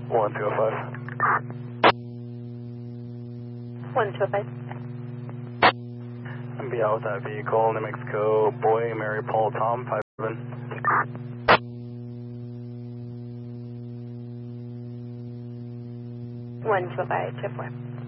1205. 1205. And be out with that vehicle, New Mexico, Boy, Mary, Paul, Tom, 57. 1205, check 4.